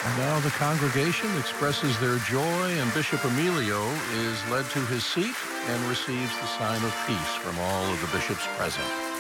And now the congregation expresses their joy, and Bishop Emilio is led to his seat and receives the sign of peace from all of the bishops present.